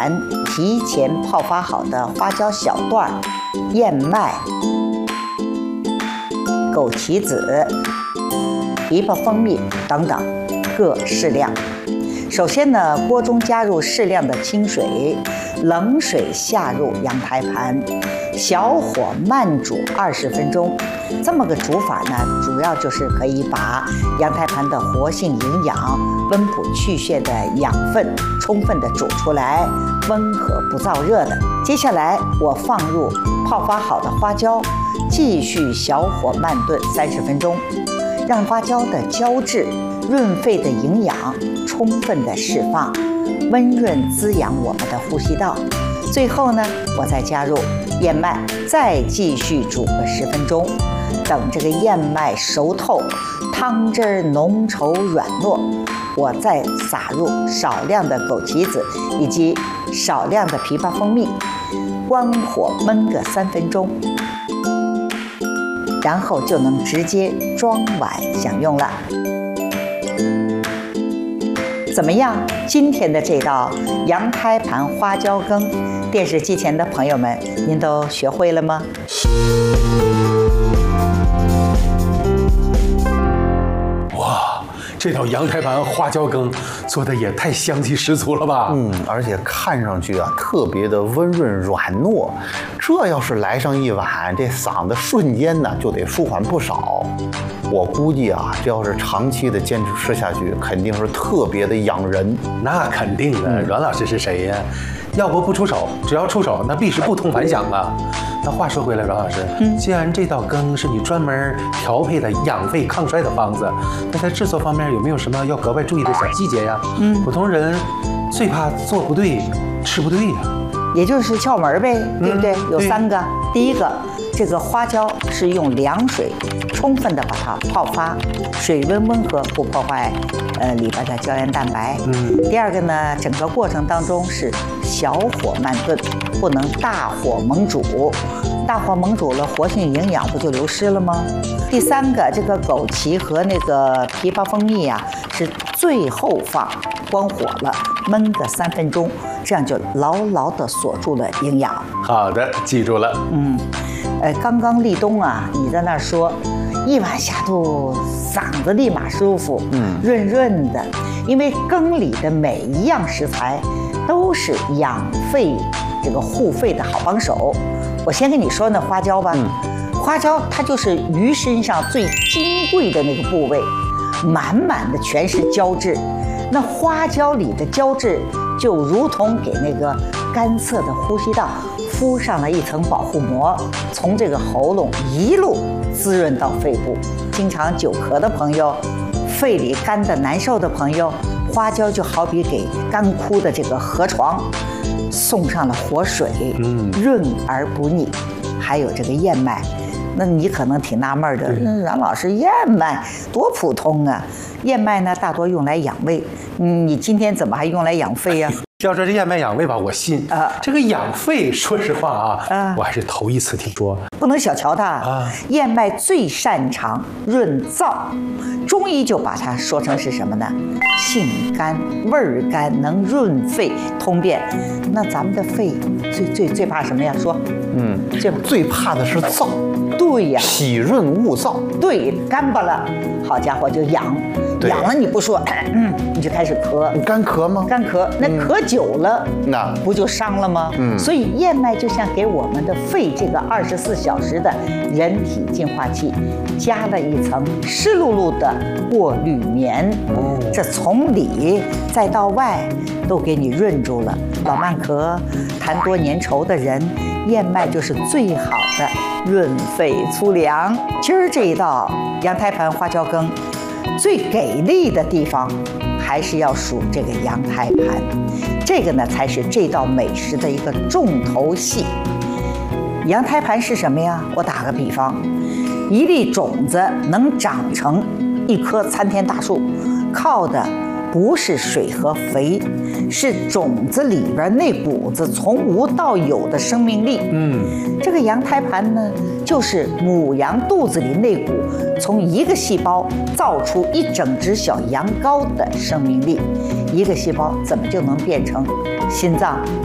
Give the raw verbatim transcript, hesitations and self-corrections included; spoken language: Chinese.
盘提前泡发好的花椒小段、燕麦、枸杞子、枇杷蜂蜜等等，各适量。首先呢，锅中加入适量的清水，冷水下入羊胎盘，小火慢煮二十分钟。这么个煮法呢，主要就是可以把羊胎盘的活性营养、温补去屑的养分充分的煮出来，温和不燥热的。接下来我放入泡发好的花椒，继续小火慢炖三十分钟，让花椒的胶质、润肺的营养充分的释放，温润滋养我们的呼吸道。最后呢，我再加入燕麦，再继续煮个十分钟。等这个燕麦熟透，汤汁儿浓稠软糯，我再撒入少量的枸杞子以及少量的枇杷蜂蜜，关火焖个三分钟，然后就能直接装碗享用了。怎么样？今天的这道羊胎盘花椒羹，电视机前的朋友们，您都学会了吗？ 哇，这道羊胎盘花椒羹做的也太香气十足了吧？ 嗯，而且看上去啊特别的温润软糯，这要是来上一碗，这嗓子瞬间呢就得舒缓不少。我估计啊，这要是长期的坚持吃下去，肯定是特别的养人。 那肯定的， 嗯、 阮老师是谁呀？要不不出手，只要出手，那必是不同凡响啊！那话说回来，阮老师，嗯，既然这道羹是你专门调配的养肺抗衰的方子，那在制作方面有没有什么要格外注意的小细节呀？嗯，普通人最怕做不对，吃不对呀。 也就是窍门呗，对不对？嗯、有三个。第一个，这个花椒是用凉水充分的把它泡发，水温温和，不破坏呃里边的胶原蛋白。嗯。第二个呢，整个过程当中是小火慢炖，不能大火猛煮，大火猛煮了，活性营养不就流失了吗？第三个，这个枸杞和那个枇杷蜂蜜啊，是最后放，关火了，焖个三分钟。这样就牢牢地锁住了营养。 好的，记住了。 嗯，呃，刚刚立冬啊，你在那儿说，一碗下肚，嗓子立马舒服，嗯，润润的。因为羹里的每一样食材都是养肺、这个护肺的好帮手。我先跟你说那花椒吧，嗯、花椒它就是鱼身上最金贵的那个部位，满满的全是胶质。那花椒里的胶质就如同给那个干涩的呼吸道敷上了一层保护膜，从这个喉咙一路滋润到肺部。经常久咳的朋友，肺里干的难受的朋友，花椒就好比给干枯的这个河床送上了活水，嗯，润而不腻。还有这个燕麦，那你可能挺纳闷的，阮老师，燕麦多普通啊！燕麦呢，大多用来养胃，嗯，你今天怎么还用来养肺呀、啊？ 要说这燕麦养胃吧，我信啊。这个养肺，说实话啊，啊我还是头一次听说。 不能小瞧它啊！燕麦最擅长润燥，中医就把它说成是什么呢？性甘、味儿甘，能润肺通便。那咱们的肺最最最怕什么呀？说， 嗯，最最怕的是燥。 对呀， 喜润勿燥。 对，干巴了，好家伙就痒。痒了你不说，嗯，你就开始咳， 干咳吗？ 干咳，那咳久了，那、嗯、不就伤了吗？嗯，所以燕麦就像给我们的肺这个二十四小时的人体净化器，加了一层湿漉漉的过滤棉，哦，这从里再到外都给你润住了。老慢咳、痰多粘稠的人，燕麦就是最好的润肺粗粮。今儿这一道羊胎盘花椒羹。最给力的地方，还是要数这个羊胎盘，这个呢才是这道美食的一个重头戏。羊胎盘是什么呀？我打个比方，一粒种子能长成一棵参天大树，靠的不是水和肥，是种子里边那股子从无到有的生命力。嗯，这个羊胎盘呢，就是母羊肚子里那股从一个细胞造出一整只小羊羔的生命力。一个细胞怎么就能变成心脏、